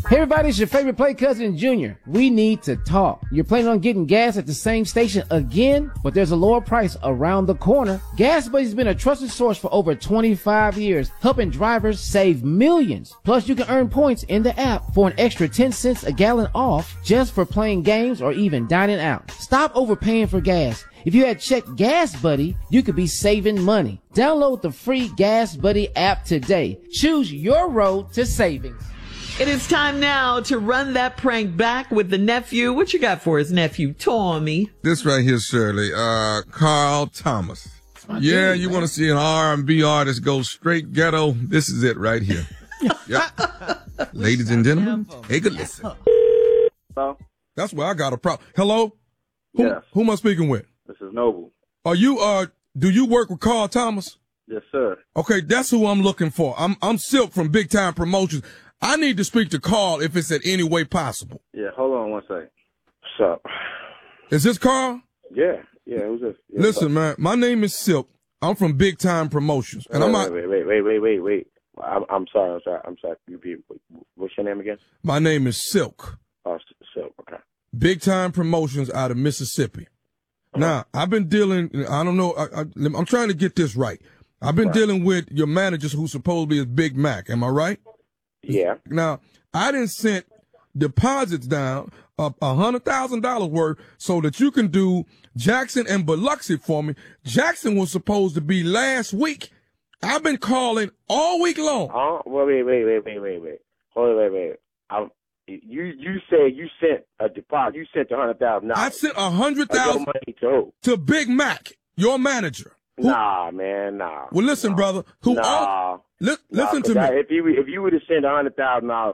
Hey everybody, it's your favorite play cousin Junior. We need to talk. You're planning on getting gas at the same station again, but there's a lower price around the corner. Gas Buddy's been a trusted source for over 25 years, helping drivers save millions. Plus, you can earn points in the app for an extra 10 cents a gallon off just for playing games or even dining out. Stop overpaying for gas. If you had checked Gas Buddy, you could be saving money. Download the free Gas Buddy app today. Choose your road to savings. It is time now to run that prank back with the nephew. What you got for his nephew, Tommy? This right here, Shirley, Carl Thomas. Yeah, you want to see an R&B artist go straight ghetto? This is it right here. Yep. Ladies and gentlemen, take a listen. Hello? That's where I got a problem. Hello? Yes. Who am I speaking with? This is Noble. Are you, do you work with Carl Thomas? Yes, sir. Okay, that's who I'm looking for. I'm Silk from Big Time Promotions. I need to speak to Carl if it's in any way possible. Yeah, hold on one second. What's up? Is this Carl? Yeah, who's this? Yeah, Listen, man, my name is Silk. I'm from Big Time Promotions. And wait. I'm sorry. What's your name again? My name is Silk. Oh, Silk, okay. Big Time Promotions out of Mississippi. Now, I've been dealing, I don't know, I'm trying to get this right. I've been dealing with your managers who supposedly is Big Mac. Am I right? Yeah. Now, I done sent deposits down of $100,000 worth so that you can do Jackson and Biloxi for me. Jackson was supposed to be last week. I've been calling all week long. Oh, well, wait. Hold on, wait. You said you sent a deposit. You sent $100,000. I sent $100,000 to Big Mac, your manager. Nah, man, nah. Well, listen, brother. Listen to me. If you would have sent $100,000,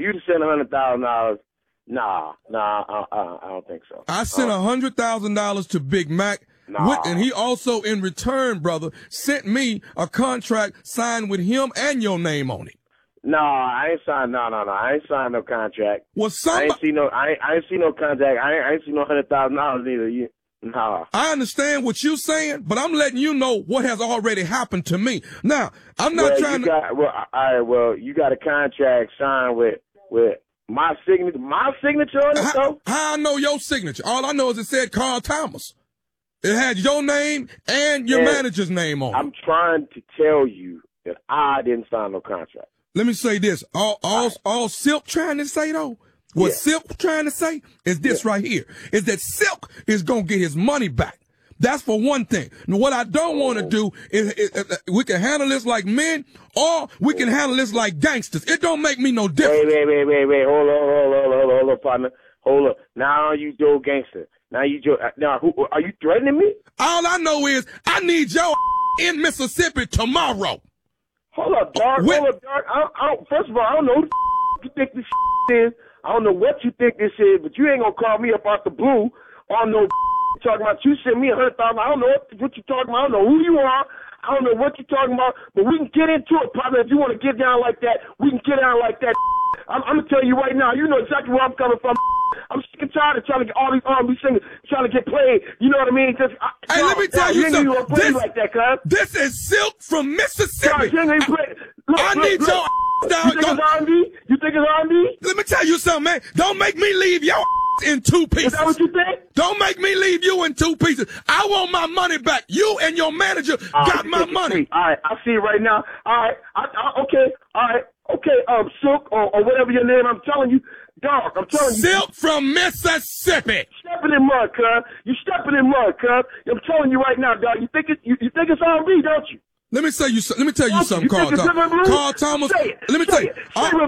nah, I don't think so. I sent $100,000 to Big Mac. Nah. And he also, in return, brother, sent me a contract signed with him and your name on it. No, I ain't signed. No. I ain't signed no contract. Well, I ain't see no contract. I ain't see no $100,000 either. No. I understand what you're saying, but I'm letting you know what has already happened to me. Now, I'm not trying to. You got a contract signed with my signature. My signature on it, though. How I know your signature? All I know is it said Carl Thomas. It had your name and your manager's name on it. I'm trying to tell you that I didn't sign no contract. Let me say this. All Silk trying to say, though, what Silk trying to say is this right here, is that Silk is going to get his money back. That's for one thing. Now, what I don't want to do is we can handle this like men or we can handle this like gangsters. It don't make me no difference. Wait. Hold on, partner. Hold up. Now you do gangster. Now who are you threatening me? All I know is I need your in Mississippi tomorrow. Hold up, dog. First of all, I don't know who the you think this is. I don't know what you think this is, but you ain't gonna call me up out the blue on no talking about you send me $100,000. I don't know what you talking about. I don't know who you are. I don't know what you're talking about. But we can get into it, partner. If you want to get down like that, we can get down like that. I'm gonna tell you right now. You know exactly where I'm coming from. I'm sick and tired of trying to get all these R&B singers trying to get played. You know what I mean? Hey, let me tell you something. This is Silk from Mississippi. I need your You think it's R&B? Let me tell you something, man. Don't make me leave your in two pieces. Is that what you think? Don't make me leave you in two pieces. I want my money back. You and your manager got my money. All right, I see it right now. All right, okay, all right, okay, Silk or whatever your name. I'm telling you, dog. I'm telling you. Silk from Mississippi. Stepping in mud, cuz. You stepping in mud, cuz. I'm telling you right now, dog. You think it's R&B, don't you? Let me tell you something, Carl Thomas. Let me tell you.